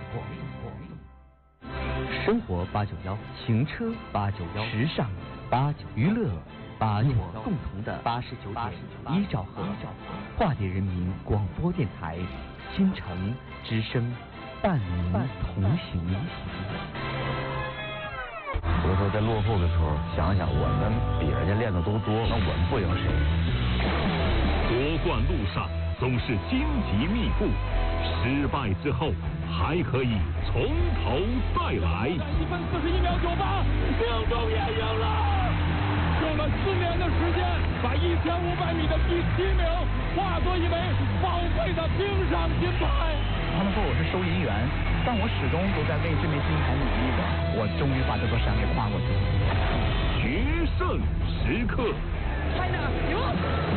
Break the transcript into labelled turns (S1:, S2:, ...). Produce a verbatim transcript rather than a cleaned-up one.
S1: 生活八九幺，行车八九幺，时尚八九，娱乐八九幺，共同的八十九点一兆赫，化蝶人民广播电台，新城之声，伴您同行。
S2: 所以说，在落后的时候，想想我们比人家练的都多，那我们不赢谁？
S3: 夺冠路上总是荆棘密布，失败之后还可以从头再来。
S4: 一分四十一秒九八，命中也赢了。用了四年的时间，把一千五百米的第七名化作一枚宝贵的冰上金牌。
S5: 他们说我是收银员，但我始终都在为这枚金牌努力的。我终于把这座山给跨过去了。
S3: 决胜时刻。
S4: China 赢了。